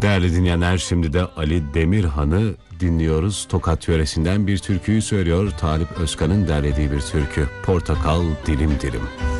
Değerli dinleyenler, şimdi de Ali Demirhan'ı dinliyoruz. Tokat yöresinden bir türküyü söylüyor. Talip Özkan'ın derlediği bir türkü. Portakal dilim dilim.